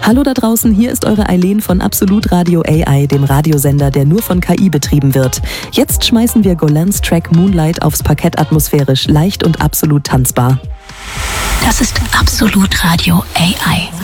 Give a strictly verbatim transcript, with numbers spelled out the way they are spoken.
Hallo da draußen, hier ist eure Eileen von Absolut Radio A I, dem Radiosender, der nur von K I betrieben wird. Jetzt schmeißen wir Golans Track Moonlight aufs Parkett atmosphärisch, leicht und absolut tanzbar. Das ist Absolut Radio A I.